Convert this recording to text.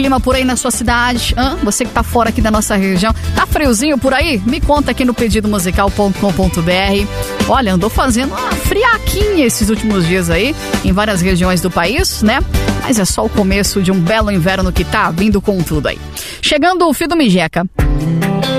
clima por aí na sua cidade? Você que tá fora aqui da nossa região, tá friozinho por aí? Me conta aqui no pedidomusical.com.br. Olha, andou fazendo uma friaquinha esses últimos dias aí, em várias regiões do país, né? Mas é só o começo de um belo inverno que tá vindo com tudo aí. Chegando o Fido Mijeca.